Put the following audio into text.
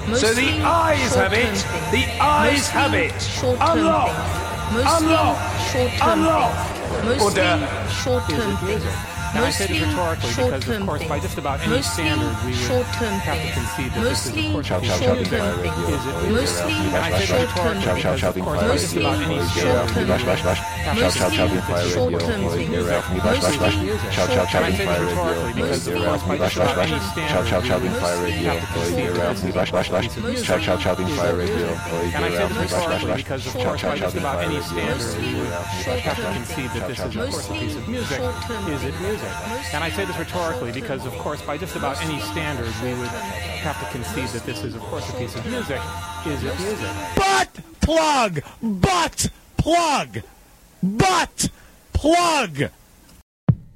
So the eyes have it. The eyes have it. Unlock. Unlock. Unlock. Order. Short-term things. And I say this rhetorically because, of course, by just about any standard, we would have to concede that this is, of course, a piece of music. Is it music? And I say this rhetorically because, of course, by just about any standard, we would have to concede that this is, of course, a piece of music. And I say this rhetorically because, of course, by just about any standard, we would have to concede that this is, of course, a piece of music. And I say this rhetorically because, of course, by just about any standard, we would have to concede that this is, of course, a piece of music. Is it music? And I say this rhetorically because, of course, by just about any standard, we would have to concede that this is, of course, a piece of music. Is it music? Butt plug! Butt plug! Butt plug!